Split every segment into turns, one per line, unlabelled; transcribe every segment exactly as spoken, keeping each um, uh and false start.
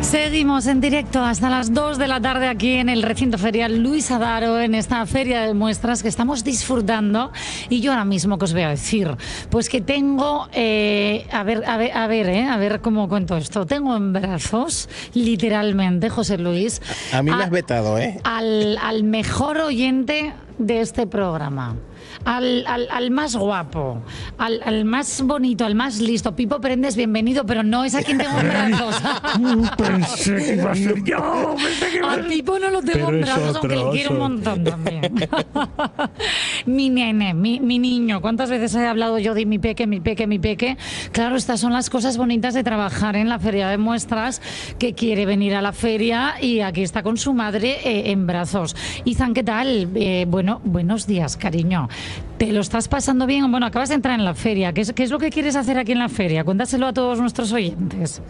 Seguimos en directo hasta las dos de la tarde aquí en el recinto ferial Luis Adaro, en esta feria de muestras que estamos disfrutando. Y yo ahora mismo, ¿qué os voy a decir? Pues que tengo, eh, a ver, a ver, a ver, eh, a ver cómo cuento esto. Tengo en brazos, literalmente, José Luis.
A, a mí me
a,
has vetado, ¿eh?
Al, al mejor oyente de este programa. Al, al, al más guapo, al, al más bonito, al más listo. Pipo Prendes, bienvenido, pero no es a quien tengo en brazos.
Pensé que iba a ser yo.
A Pipo no lo tengo
Pero
en
es
brazos,
otro,
aunque le quiero un montón también. Mi nene, mi, mi niño. ¿Cuántas veces he hablado yo de mi peque, mi peque, mi peque? Claro, estas son las cosas bonitas de trabajar en la feria de muestras, que quiere venir a la feria y aquí está con su madre eh, en brazos. Izan, ¿qué tal? Eh, bueno, buenos días, cariño. ¿Te lo estás pasando bien? Bueno, acabas de entrar en la feria. ¿Qué es, qué es lo que quieres hacer aquí en la feria? Cuéntaselo a todos nuestros oyentes.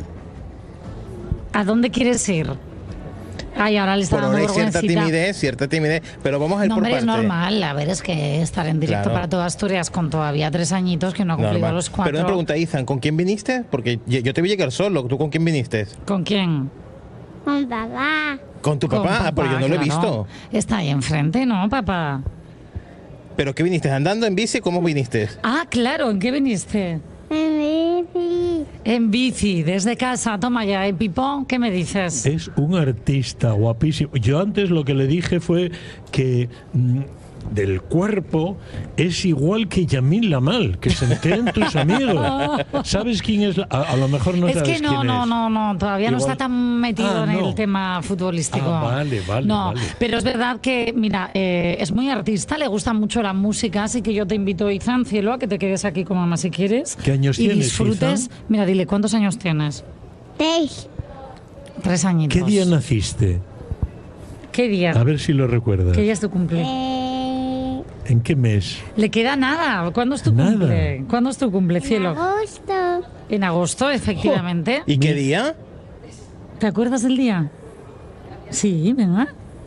¿A dónde quieres ir? Ay, ahora le está
Bueno,
dando
hay cierta
vergüencita.
timidez, cierta timidez, pero vamos a ir
No,
por
hombre, es
parte.
normal. A ver, es que estar en directo
Claro.
para toda Asturias con todavía tres añitos que no ha cumplido
Normal.
los cuatro.
Pero una pregunta, Izan, ¿con quién viniste? Porque yo yo te voy a llegar solo. ¿Tú con quién viniste?
¿Con quién?
Con papá.
¿Con tu
Con
papá? Ah, pero yo no lo he
claro.
visto.
Está ahí enfrente, ¿no, papá?
¿Pero qué viniste? ¿Andando en bici? ¿Cómo viniste?
Ah, claro. ¿En qué viniste?
En bici.
En bici, desde casa. Toma ya, ¿eh, Pipo? ¿Qué me dices?
Es un artista guapísimo. Yo antes lo que le dije fue que mm, del cuerpo es igual que Yamil Lamal, que se enteren tus amigos. ¿Sabes quién es? La- a, a lo mejor no
es
sabes
que no,
quién
no,
es.
no, no, todavía no
Igual-
está tan metido
Ah,
en
no.
el tema futbolístico.
Ah, vale, vale,
No,
vale.
pero es verdad que, mira, eh, es muy artista, le gusta mucho la música, así que yo te invito, Izan, cielo, a que te quedes aquí con mamá si quieres.
¿Qué años
y
tienes,
disfrutes.
Izan?
Mira, dile, ¿cuántos años tienes?
Seis.
Tres añitos.
¿Qué día naciste?
¿Qué día?
A ver si lo recuerdas.
¿Qué día es tu cumple?
Eh,
¿En qué mes?
Le queda nada. ¿Cuándo es tu
Nada.
cumple? ¿Cuándo es tu cumple, cielo?
agosto.
En agosto, efectivamente.
¿Y qué día?
¿Te acuerdas del día? Sí, venga.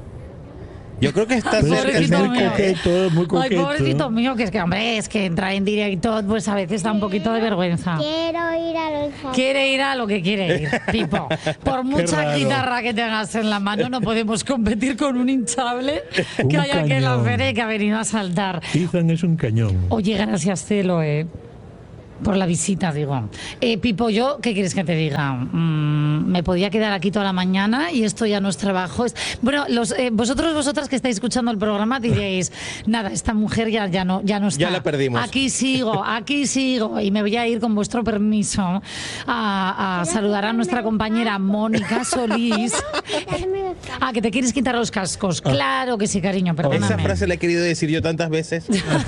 Yo creo que estás
Pero es
cerca.
que es
Pobrecito
muy
mío.
coqueto, muy
Ay,
coqueto.
pobrecito mío, que es que, hombre, es que entrar en directo, pues a veces da un poquito de vergüenza.
Quiero ir a los jardines.
Quiere ir a lo que quiere ir, Pipo. Por mucha
raro.
guitarra que tengas en la mano, no podemos competir con un hinchable que
Un
hay aquí en la
cañón.
feria y que ha venido a saltar.
Ethan es un cañón.
Oye, gracias, Celo, eh, por la visita, digo. Eh, Pipo, yo, ¿qué quieres que te diga? Mm, me podía quedar aquí toda la mañana y esto ya no es trabajo. Es- Bueno, los, eh, vosotros, vosotras que estáis escuchando el programa diréis, nada, esta mujer ya, ya, no, ya no está.
Ya la perdimos.
Aquí sigo, aquí sigo. Y me voy a ir, con vuestro permiso, a, a saludar a nuestra compañera Mónica Solís.
Quitarme los cascos.
Ah, que te quieres quitar los cascos. Claro que sí, cariño,
Esa
perdóname.
frase la he querido decir yo tantas veces.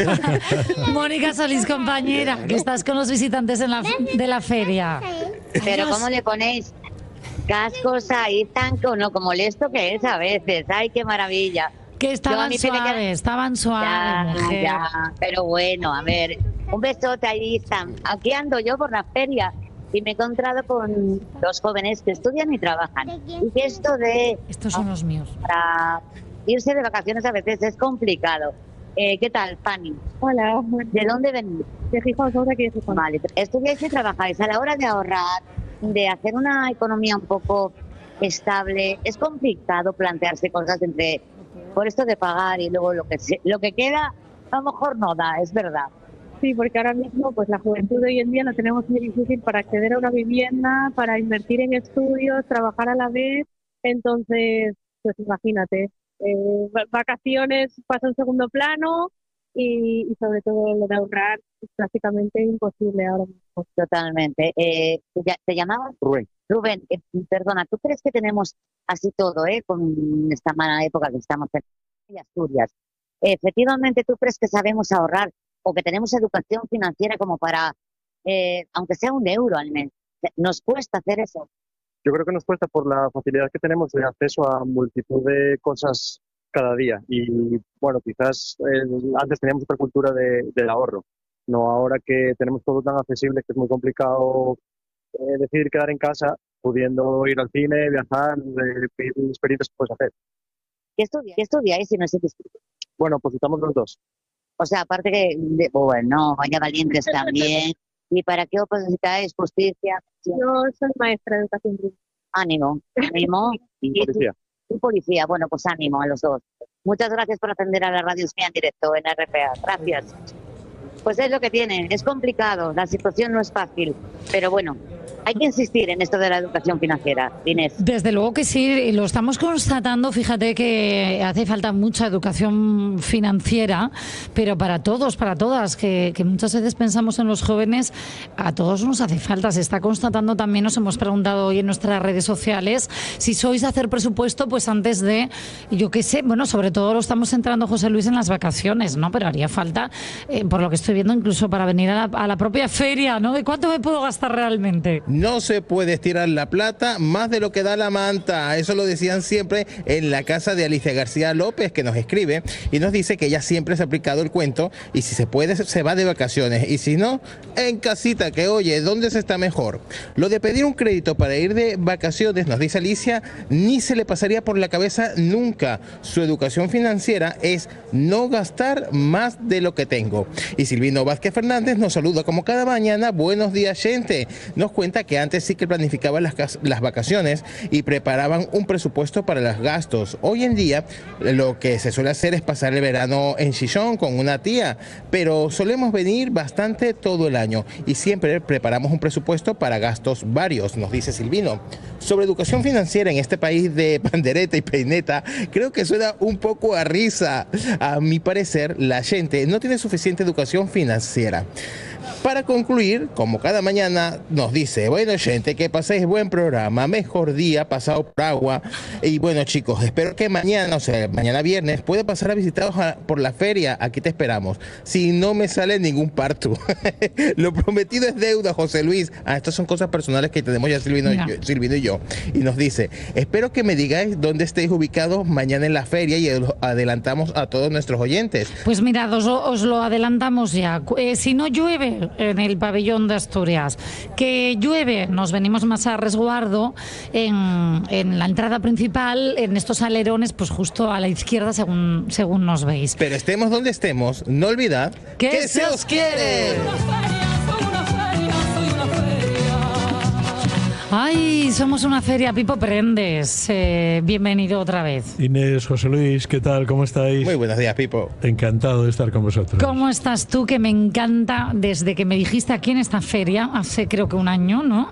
Mónica Solís, compañera, que estás con los visitantes en la, de la feria.
Pero
Dios.
¿cómo le ponéis cascos ahí tan con lo molesto que es a veces? ¡Ay, qué maravilla!
Que
Yo a
estaban
mi pequeña-
suaves, estaban suaves,
Ya,
mujer.
ya, pero bueno, a ver, un besote ahí, Sam. Aquí ando yo por la feria y me he encontrado con los jóvenes que estudian y trabajan. Y que esto de
Estos son los míos.
para irse de vacaciones a veces es complicado. Eh, ¿Qué tal, Fanny?
Hola,
¿De dónde venís?
de Gijón, ¿sobre aquí de Gijón?
Vale, estudiáis y trabajáis. A la hora de ahorrar, de hacer una economía un poco estable, es complicado plantearse cosas entre por esto de pagar y luego lo que se- lo que queda a lo mejor no da, es verdad.
Sí, porque ahora mismo pues la juventud de hoy en día la tenemos muy difícil para acceder a una vivienda, para invertir en estudios, trabajar a la vez. Entonces, pues imagínate, eh, va- vacaciones pasa en segundo plano y, y sobre todo lo de ahorrar es prácticamente imposible ahora mismo.
Totalmente. Eh, ¿te, ll- te llamabas?
Rubén.
Rubén, eh, perdona, ¿tú crees que tenemos así todo, eh, con esta mala época que estamos en Asturias? Efectivamente, ¿tú crees que sabemos ahorrar o que tenemos educación financiera como para, eh, aunque sea un euro al mes? ¿Nos cuesta hacer eso?
Yo creo que nos cuesta por la facilidad que tenemos de acceso a multitud de cosas cada día. Y bueno, quizás eh, antes teníamos otra cultura de, del ahorro. No ahora que tenemos todo tan accesible que es muy complicado eh, decidir quedar en casa, pudiendo ir al cine, viajar, eh, pedir experiencias que puedes hacer.
¿Qué estudiáis? ¿Qué estudiáis si no es indiscreto?
Bueno, pues estamos los dos.
O sea, aparte que, de, bueno, vaya valientes también. ¿Y para qué opositáis? Justicia.
Yo soy maestra de educación primaria.
ánimo, ánimo.
Y policía.
Y policía, bueno, pues ánimo a los dos. Muchas gracias por atender a la radio Espía en directo en R P A. Gracias. Pues es lo que tiene, es complicado, la situación no es fácil, pero bueno, hay que insistir en esto de la educación financiera, Inés.
Desde luego que sí, lo estamos constatando. Fíjate que hace falta mucha educación financiera, pero para todos, para todas, que, que muchas veces pensamos en los jóvenes, a todos nos hace falta. Se está constatando también, nos hemos preguntado hoy en nuestras redes sociales, si sois a hacer presupuesto, pues antes de, yo qué sé, bueno, sobre todo lo estamos entrando, José Luis, en las vacaciones, ¿no? Pero haría falta, eh, por lo que estoy viendo, incluso para venir a la, a la propia feria, ¿no? ¿De cuánto me puedo gastar realmente?
No se puede estirar la plata más de lo que da la manta. Eso lo decían siempre en la casa de Alicia García López, que nos escribe y nos dice que ella siempre se ha aplicado el cuento y si se puede se va de vacaciones y si no, en casita, que oye, ¿dónde se está mejor? Lo de pedir un crédito para ir de vacaciones, nos dice Alicia, ni se le pasaría por la cabeza nunca. Su educación financiera es no gastar más de lo que tengo. Y Silvino Vázquez Fernández nos saluda como cada mañana. Buenos días, gente. Nos cuenta que antes sí que planificaban las, las vacaciones y preparaban un presupuesto para los gastos. Hoy en día lo que se suele hacer es pasar el verano en Chichón con una tía, pero solemos venir bastante todo el año y siempre preparamos un presupuesto para gastos varios, nos dice Silvino. Sobre educación financiera en este país de pandereta y peineta, creo que suena un poco a risa. A mi parecer, la gente no tiene suficiente educación financiera. Para concluir, como cada mañana nos dice, bueno gente, que paséis buen programa, mejor día pasado por agua. Y bueno chicos, espero que mañana, o sea, mañana viernes, pueda pasar a visitaros a, por la feria, aquí te esperamos. Si no me sale ningún parto. Lo prometido es deuda, José Luis. Ah, estas son cosas personales que tenemos ya Silvino y, yo, Silvino y yo. Y nos dice, espero que me digáis dónde estéis ubicados mañana en la feria y lo adelantamos a todos nuestros oyentes.
Pues mirad, os, os lo adelantamos ya. Eh, si no llueve en el pabellón de Asturias, que llueve, nos venimos más a resguardo en, en la entrada principal, en estos alerones, pues justo a la izquierda según, según nos veis.
Pero estemos donde estemos, no olvidad
que, que se os quiere. Ay, somos una feria, Pipo Prendes. Eh, bienvenido otra vez.
Inés, José Luis, ¿qué tal? ¿Cómo estáis?
Muy buenos días, Pipo.
Encantado de estar con vosotros.
¿Cómo estás tú? Que me encanta, desde que me dijiste aquí en esta feria, hace creo que un año, ¿no?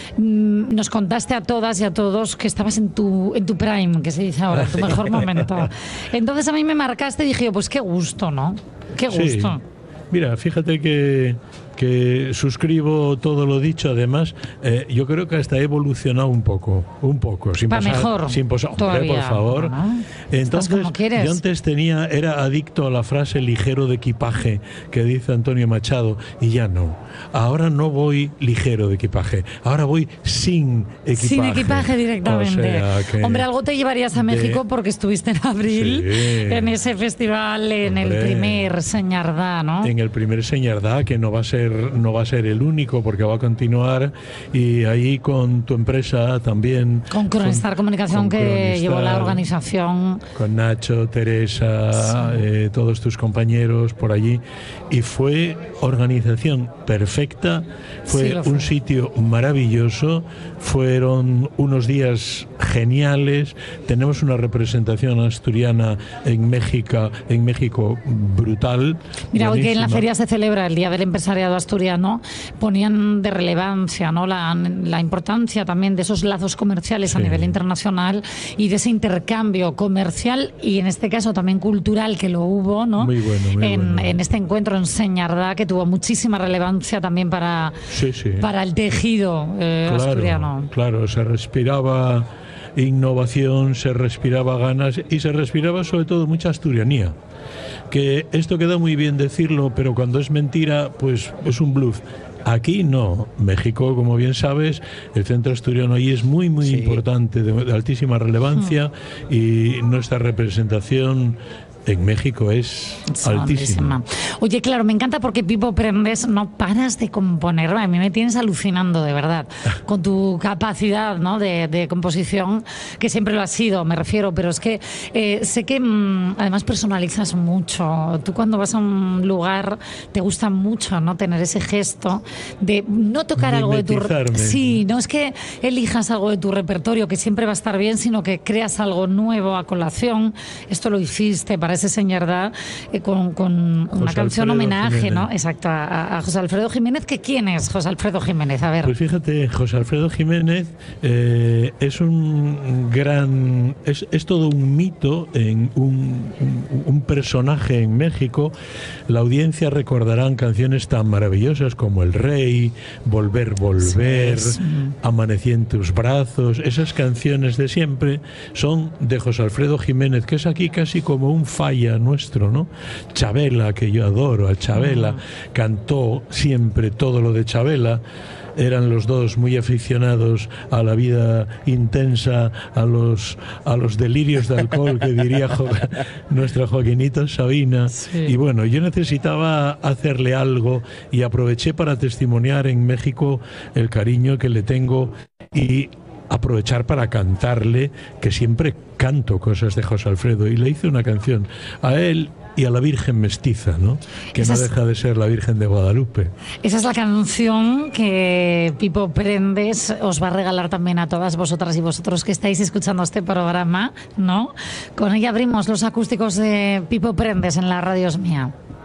Nos contaste a todas y a todos que estabas en tu, en tu prime, que se dice ahora, en tu mejor momento. Entonces a mí me marcaste y dije yo, pues qué gusto, ¿no? Qué gusto.
Sí. Mira, fíjate que... que suscribo todo lo dicho. Además, eh, yo creo que hasta he evolucionado un poco, un poco, sin
para
pasar,
mejor,
sin posar, hombre,
todavía,
por favor.
¿no?
Entonces,
como quieres.
Yo antes tenía, era adicto a la frase ligero de equipaje que dice Antonio Machado y ya no. Ahora no voy ligero de equipaje, ahora voy sin equipaje.
Sin equipaje directamente.
O sea que
hombre, algo te llevarías a México de... porque estuviste en abril, sí, en ese festival, en hombre, el primer Señardá, ¿no?
En el primer Señardá, que no va a ser no va a ser el único porque va a continuar, y ahí con tu empresa también,
con Cronistar Comunicación, con que Cronistar, llevó la organización,
con Nacho, Teresa, sí, eh, todos tus compañeros por allí, y fue organización perfecta, fue, sí, fue un sitio maravilloso, fueron unos días geniales, tenemos una representación asturiana en México, en México brutal.
Mira, hoy que en la feria se celebra el Día del Empresariado Asturiano, ponían de relevancia, ¿no?, la, la importancia también de esos lazos comerciales, sí, a nivel internacional, y de ese intercambio comercial y en este caso también cultural que lo hubo, ¿no?
Muy bueno, muy
en,
bueno.
en este encuentro en Señardá, que tuvo muchísima relevancia también para,
sí, sí,
para el tejido eh,
claro,
asturiano.
Claro, se respiraba innovación, se respiraba ganas y se respiraba sobre todo mucha asturianía. Que esto queda muy bien decirlo, pero cuando es mentira, pues es un bluff. Aquí no. México, como bien sabes, el centro asturiano ahí es muy, muy, sí, importante, de, de altísima relevancia, mm, y nuestra representación en México es, es altísima.
altísima. Oye, claro, me encanta porque Pipo Prendes no paras de componer. A mí me tienes alucinando, de verdad, con tu capacidad, ¿no?, de, de composición, que siempre lo ha sido, me refiero, pero es que eh, sé que mmm, además personalizas mucho. Tú cuando vas a un lugar te gusta mucho, ¿no?, tener ese gesto de no tocar algo de tu... Sí, no es que elijas algo de tu repertorio que siempre va a estar bien, sino que creas algo nuevo a colación. Esto lo hiciste para ese señordad eh, con, con una
José
canción
Alfredo
homenaje,
Jiménez.
¿no? Exacto, a, a José Alfredo Jiménez. ¿Que quién es José Alfredo Jiménez? A ver.
Pues fíjate, José Alfredo Jiménez eh, es un gran... Es, es todo un mito, en un, un, un personaje en México. La audiencia recordarán canciones tan maravillosas como El Rey, Volver, Volver, sí, sí. Amanecí en tus brazos. Esas canciones de siempre son de José Alfredo Jiménez, que es aquí casi como un falla nuestro, ¿no? Chabela, que yo adoro a Chabela, uh-huh. Cantó siempre todo lo de Chabela. Eran los dos muy aficionados a la vida intensa, a los a los delirios de alcohol, que diría jo, nuestra Joaquinita Sabina. Sí. Y bueno, yo necesitaba hacerle algo y aproveché para testimoniar en México el cariño que le tengo y aprovechar para cantarle, que siempre canto cosas de José Alfredo, y le hice una canción a él y a la Virgen Mestiza, ¿no? Que esa no deja de ser la Virgen de Guadalupe.
Esa es la canción que Pipo Prendes os va a regalar también a todas vosotras y vosotros que estáis escuchando este programa, ¿no? Con ella abrimos los acústicos de Pipo Prendes en La Radio Es Mía.